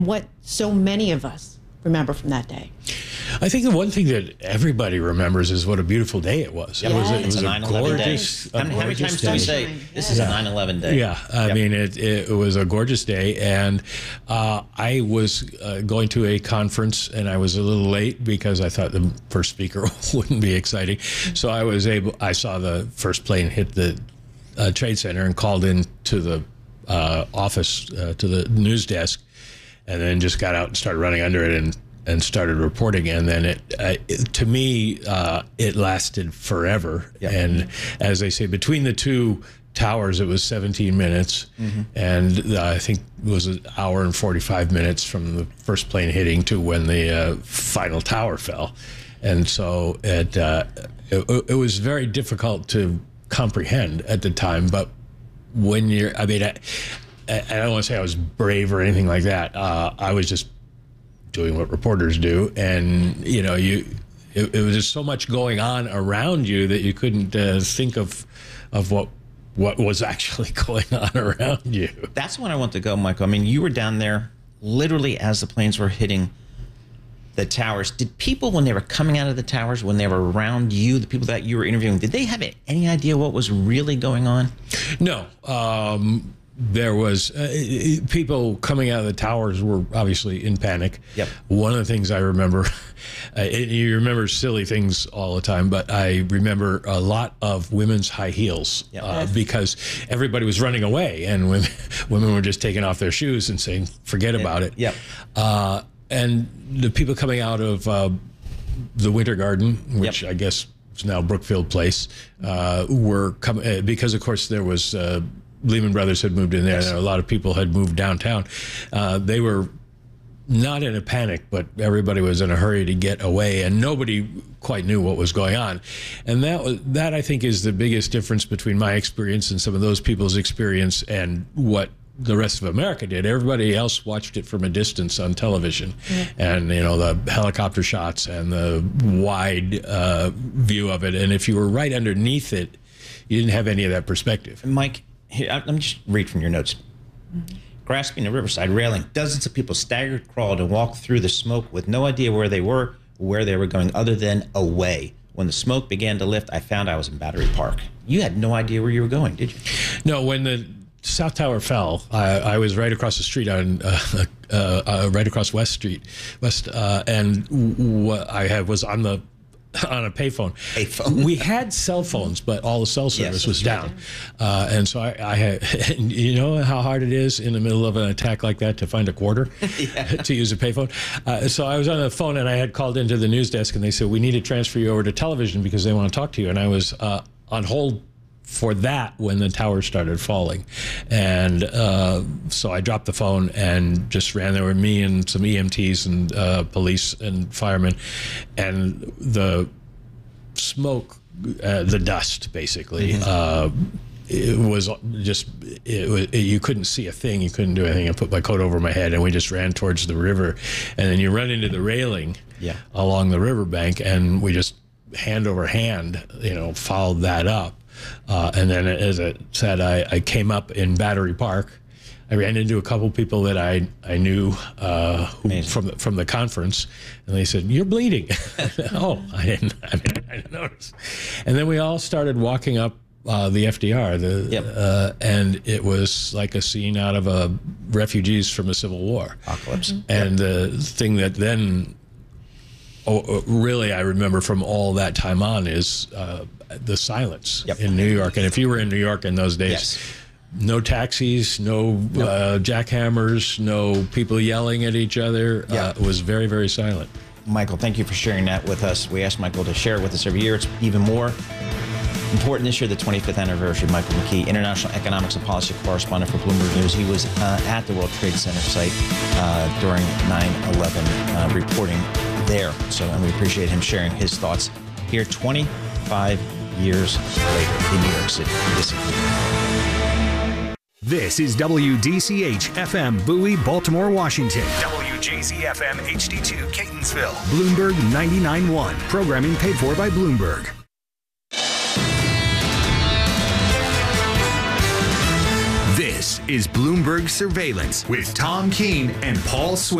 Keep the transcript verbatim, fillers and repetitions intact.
what so many of us remember from that day? I think the one thing that everybody remembers is what a beautiful day it was. Yep. It was, Yeah. a, it was It's a a nine eleven gorgeous. day. How many, how many times do we say this is Yeah. a nine eleven day? Yeah, I Yep. mean, it, it was a gorgeous day, and uh, I was uh, going to a conference, and I was a little late because I thought the first speaker wouldn't be exciting. So I was able. I saw the first plane hit the uh, Trade Center and called in to the uh, office uh, to the news desk, and then just got out and started running under it and. and started reporting, and then it, uh, it to me, uh, it lasted forever. Yep. And as they say, between the two towers, it was seventeen minutes, mm-hmm. and uh, I think it was an hour and forty-five minutes from the first plane hitting to when the uh, final tower fell. And so it, uh, it, it was very difficult to comprehend at the time, but when you're, I mean, I, I don't want to say I was brave or anything like that. Uh, I was just doing what reporters do, and you know, you it, it was just so much going on around you that you couldn't uh, think of of what what was actually going on around you. That's when I want to go, Michael. I mean, you were down there literally as the planes were hitting the towers. Did people, when they were coming out of the towers, when they were around you, the people that you were interviewing, did they have any idea what was really going on? No. Um, There was uh, people coming out of the towers were obviously in panic. Yep. One of the things I remember, uh, you remember silly things all the time, but I remember a lot of women's high heels Yep. uh, because everybody was running away, and women, women were just taking off their shoes and saying, "Forget about it." Yep. Uh, and the people coming out of uh, the Winter Garden, which Yep. I guess is now Brookfield Place, uh, were coming uh, because, of course, there was. Uh, Lehman Brothers had moved in there, Yes. and a lot of people had moved downtown. Uh, they were not in a panic, but everybody was in a hurry to get away, and nobody quite knew what was going on. And that was, that I think is the biggest difference between my experience and some of those people's experience and what the rest of America did. Everybody else watched it from a distance on television, mm-hmm. and you know, the helicopter shots and the wide uh, view of it. And if you were right underneath it, you didn't have any of that perspective. Mike, here, let me just read from your notes. Mm-hmm. Grasping a riverside railing, dozens of people staggered, crawled, and walked through the smoke with no idea where they were, where they were going, other than away. When the smoke began to lift, I found I was in Battery Park. You had no idea where you were going, did you? No, when the South Tower fell, I, I was right across the street on, uh, uh, uh, right across West Street, West, uh, and w- I had, was on the on a payphone. Payphone. We had cell phones, but all the cell service Yes, was down, uh, and so I, I had. You know how hard it is in the middle of an attack like that to find a quarter Yeah. to use a payphone. Uh, so I was on the phone, and I had called into the news desk, and they said, "We need to transfer you over to television because they want to talk to you." And I was uh, on hold for that when the tower started falling, and uh, so I dropped the phone and just ran there with me and some E M Ts and uh, police and firemen, and the smoke, uh, the dust, basically. Mm-hmm. Uh, it was just, it was, it, you couldn't see a thing. You couldn't do anything. I put my coat over my head, and we just ran towards the river, and then you run into the railing yeah. along the riverbank, and we just hand over hand, you know, followed that up. Uh, and then, as I said, I, I came up in Battery Park. I ran into a couple people that I I knew uh, who, from the, from the conference, and they said, "You're bleeding." Oh, I didn't. I, mean, I didn't notice. And then we all started walking up uh, the F D R, the Yep. uh, and it was like a scene out of a refugees from a civil war. Apocalypse. And the thing that then, oh, really, I remember from all that time on is uh, the silence Yep. in New York. And if you were in New York in those days, Yes. no taxis, no Nope. uh, jackhammers, no people yelling at each other. Yeah. Uh, it was very, very silent. Michael, thank you for sharing that with us. We ask Michael to share it with us every year. It's even more important this year, the twenty-fifth anniversary of Michael McKee, international economics and policy correspondent for Bloomberg News. He was uh, at the World Trade Center site uh, during nine eleven, uh, reporting there. So, and we appreciate him sharing his thoughts here twenty-five years later in New York City. This is This is W D C H F M Bowie, Baltimore, Washington. W J Z F M H D two, Catonsville. Bloomberg ninety-nine point one. Programming paid for by Bloomberg. This is Bloomberg Surveillance with Tom Keene and Paul Sweeney.